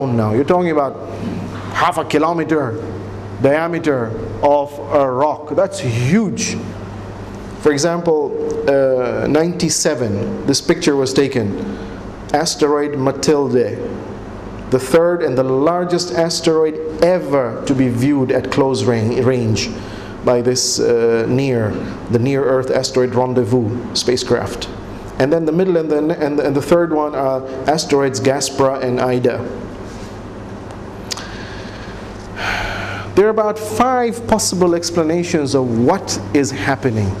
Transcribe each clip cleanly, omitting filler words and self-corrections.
now. You're talking about half a kilometer diameter of a rock. That's huge. For example, 97, this picture was taken. Asteroid Matilde, the third and the largest asteroid ever to be viewed at close range by this the Near Earth Asteroid Rendezvous spacecraft. And then the middle and the third one are asteroids Gaspra and Ida. There are about 5 possible explanations of what is happening.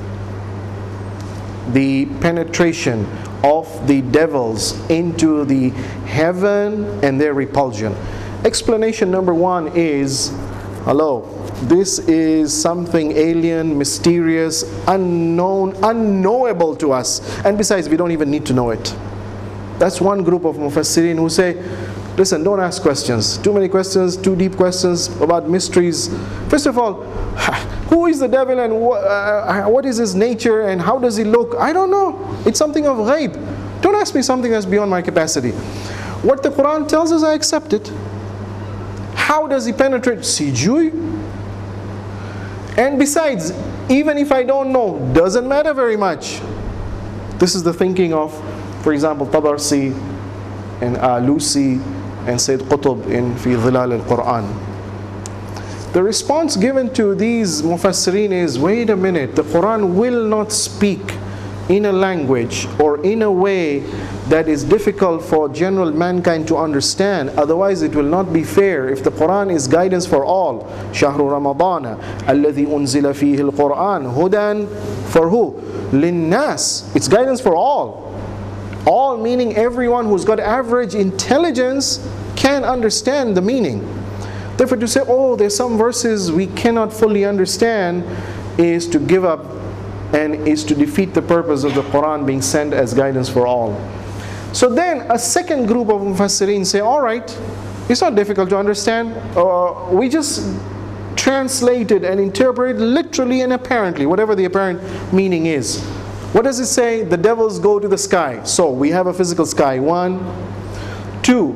The penetration of the devils into the heaven and their repulsion. Explanation number 1 is, hello, this is something alien, mysterious, unknown, unknowable to us. And besides, we don't even need to know it. That's one group of Mufassirin who say, listen, don't ask questions. Too many questions, too deep questions about mysteries. First of all, who is the devil and what is his nature and how does he look? I don't know. It's something of ghaib. Don't ask me something that's beyond my capacity. What the Quran tells us, I accept it. How does he penetrate? Sijui. And besides, even if I don't know, doesn't matter very much. This is the thinking of, for example, Tabarsi and Alusi and Sayyid Qutb in Fi Dhilal al-Quran. The response given to these Mufassirin is, wait a minute, the Quran will not speak in a language or in a way that is difficult for general mankind to understand. Otherwise it will not be fair. If the Quran is guidance for all, Shahru Ramadana alladhi unzila fihi al-Quran hudan, for who? Linnas. It's guidance for all. All meaning everyone who's got average intelligence can understand the meaning. Therefore to say, oh, there's some verses we cannot fully understand, is to give up and is to defeat the purpose of the Quran being sent as guidance for all. So then a second group of Mufassirin say, alright, it's not difficult to understand. We just translated and interpreted literally and apparently, whatever the apparent meaning is. What does it say? The devils go to the sky. So we have a physical sky. 1, 2.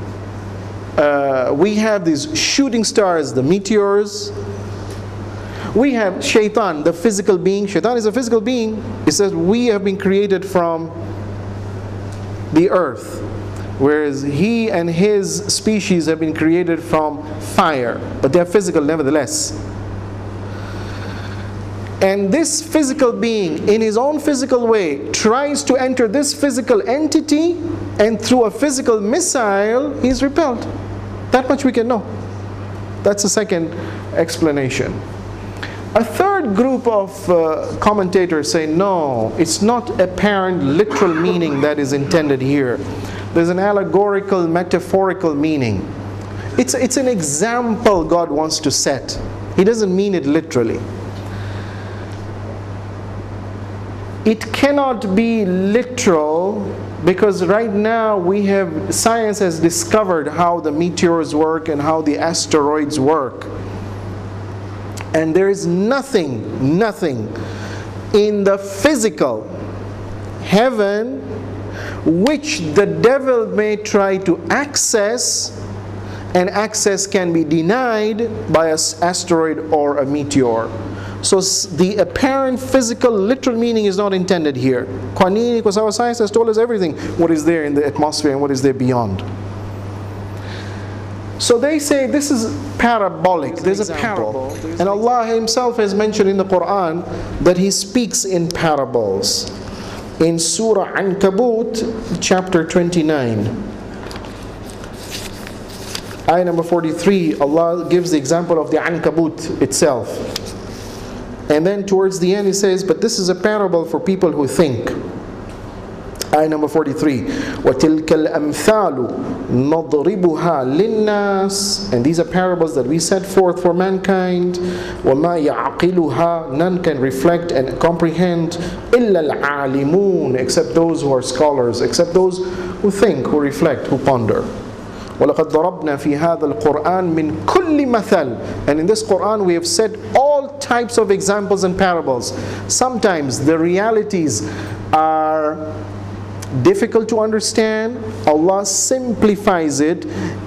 We have these shooting stars, the meteors. We have Shaitan, the physical being. Shaitan is a physical being. It says we have been created from the earth, whereas he and his species have been created from fire, but they are physical nevertheless. And this physical being, in his own physical way, tries to enter this physical entity, and through a physical missile, he's repelled. That much we can know. That's the second explanation. A third group of commentators say, no, it's not apparent literal meaning that is intended here. There's an allegorical, metaphorical meaning. It's an example God wants to set. He doesn't mean it literally. It cannot be literal because right now science has discovered how the meteors work and how the asteroids work. And there is nothing in the physical heaven which the devil may try to access, and access can be denied by an asteroid or a meteor. So the apparent physical literal meaning is not intended here. Kwanini, because our science has told us everything, what is there in the atmosphere and what is there beyond. So they say this is parabolic. There's a parable. And Allah Himself has mentioned in the Quran that He speaks in parables. In Surah Ankabut, chapter 29, ayah number 43, Allah gives the example of the Ankabut itself. And then towards the end He says, but this is a parable for people who think. Ayah number 43, وَتِلْكَ الْأَمْثَالُ نَضْرِبُهَا لِلنَّاسِ. And these are parables that we set forth for mankind. وَمَا يَعْقِلُهَا. None can reflect and comprehend. إِلَّا الْعَالِمُونَ. Except those who are scholars, except those who think, who reflect, who ponder. وَلَقَدْ ضَرَبْنَا فِي هَذَا الْقُرْآنِ مِنْ كُلِّ مَثَلٍ. And in this Quran we have said all types of examples and parables. Sometimes the realities are difficult to understand, Allah simplifies it